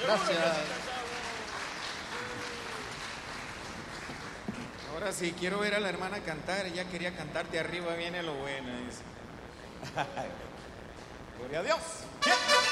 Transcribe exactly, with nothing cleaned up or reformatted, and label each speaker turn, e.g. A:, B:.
A: Gracias.
B: Ahora sí, quiero ver a la hermana cantar. Ella quería cantar de arriba, viene lo bueno. Dice. Gloria a Dios.